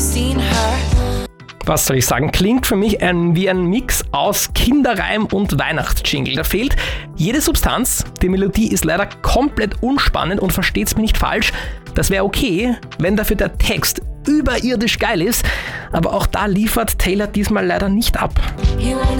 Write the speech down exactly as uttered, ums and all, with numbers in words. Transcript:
Was soll ich sagen? Klingt für mich ein, wie ein Mix aus Kinderreim und Weihnachtsjingle. Da fehlt jede Substanz. Die Melodie ist leider komplett unspannend und versteht's mir nicht falsch. Das wäre okay, wenn dafür der Text überirdisch geil ist. Aber auch da liefert Taylor diesmal leider nicht ab. You wanna